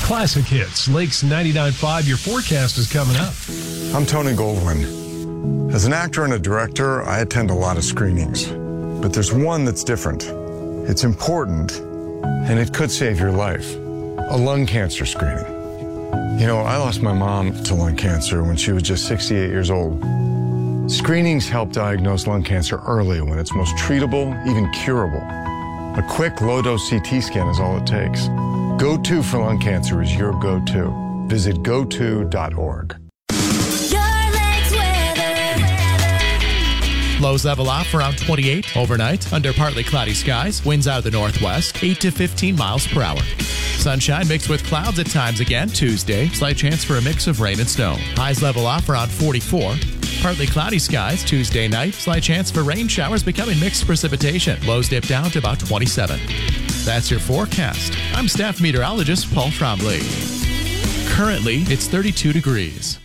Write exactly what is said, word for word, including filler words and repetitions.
Classic Hits, Lakes ninety-nine point five. Your forecast is coming up. I'm Tony Goldwyn. As an actor and a director, I attend a lot of screenings. But there's one that's different. It's important, and it could save your life. A lung cancer screening. You know, I lost my mom to lung cancer when she was just sixty-eight years old. Screenings help diagnose lung cancer early when it's most treatable, even curable. A quick low-dose C T scan is all it takes. Go To for lung cancer is your go-to. Visit go to dot org. Lows level off around twenty-eight overnight under partly cloudy skies. Winds out of the northwest, eight to fifteen miles per hour. Sunshine mixed with clouds at times again Tuesday. Slight chance for a mix of rain and snow. Highs level off around forty-four. Partly cloudy skies Tuesday night. Slight chance for rain showers becoming mixed precipitation. Lows dip down to about twenty-seven. That's your forecast. I'm staff meteorologist Paul Trombley. Currently, it's thirty-two degrees.